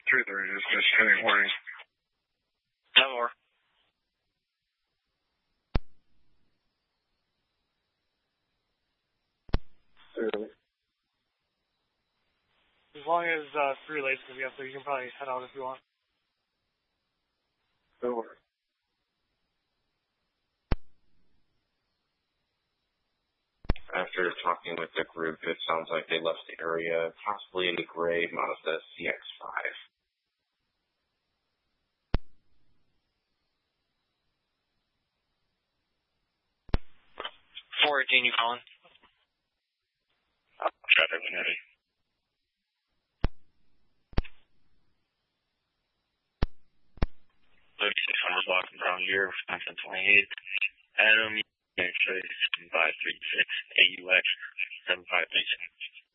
330 is just heading warning. No more. As long as 3 late's going to be up there, you can probably head out if you want. No. After talking with the group, it sounds like they left the area, possibly in the gray Mazda CX-5. 418, you calling? Traffic when ready. $3600 block from Brown Year, Wisconsin 28. Adam, X-ray 7536, AUX 7536.